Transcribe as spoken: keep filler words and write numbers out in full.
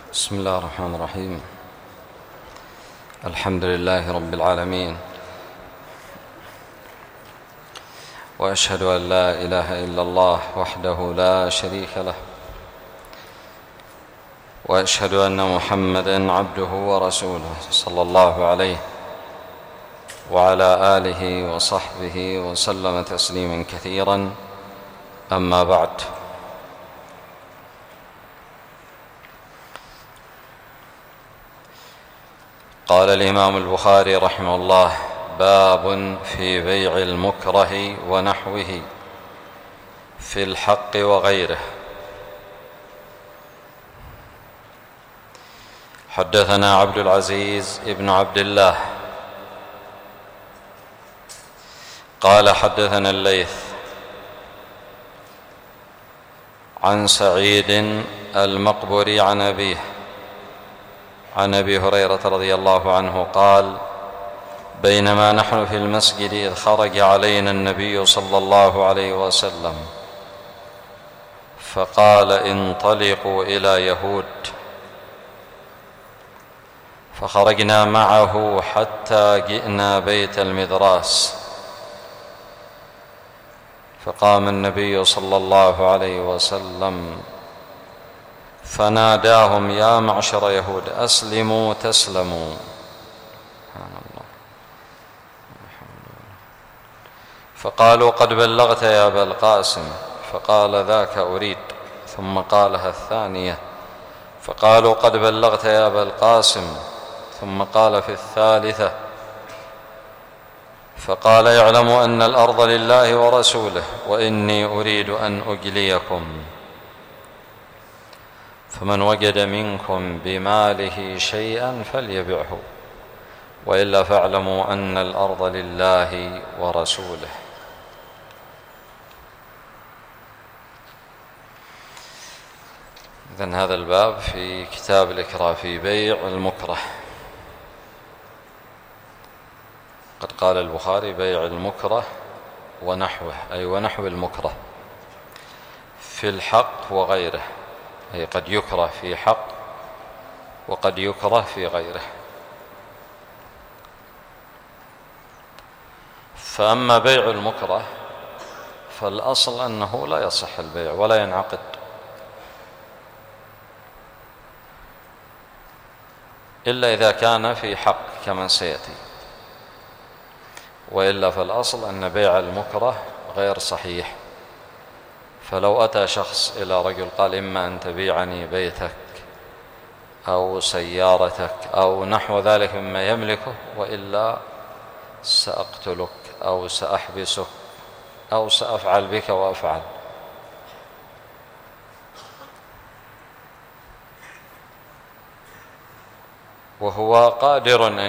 بسم الله الرحمن الرحيم. الحمد لله رب العالمين، وأشهد أن لا إله إلا الله وحده لا شريك له، وأشهد أن محمدًا عبده ورسوله صلى الله عليه وعلى آله وصحبه وسلم تسليمًا كثيرًا. أما بعد، قال الإمام البخاري رحمه الله: باب في بيع المكره ونحوه في الحق وغيره. حدثنا عبد العزيز ابن عبد الله قال حدثنا الليث عن سعيد المقبري عن أبيه عن أبي هريرة رضي الله عنه قال: بينما نحن في المسجد إذ خرج علينا النبي صلى الله عليه وسلم فقال: انطلقوا إلى يهود. فخرجنا معه حتى جئنا بيت المدراس، فقام النبي صلى الله عليه وسلم فناداهم: يا معشر يهود، أسلموا تسلموا. فقالوا: قد بلغت يا أبا القاسم. فقال: ذاك أريد. ثم قالها الثانية، فقالوا: قد بلغت يا أبا القاسم. ثم قال في الثالثة، فقال: اعلموا أن الأرض لله ورسوله، وإني أريد أن أجليكم، فمن وجد منكم بماله شيئا فليبعه، وإلا فاعلموا أن الأرض لله ورسوله. إذن هذا الباب في كتاب الإكراه في بيع المكره. قد قال البخاري: بيع المكره ونحوه، أي ونحو المكره في الحق وغيره، أي قد يكره في حق وقد يكره في غيره. فأما بيع المكره فالأصل أنه لا يصح البيع ولا ينعقد، إلا إذا كان في حق كما سيأتي، وإلا فالأصل أن بيع المكره غير صحيح. فلو أتى شخص إلى رجل قال: إما أن تبيعني بيتك أو سيارتك أو نحو ذلك مما يملكه، وإلا سأقتلك أو سأحبسك أو سأفعل بك وأفعل، وهو قادر أن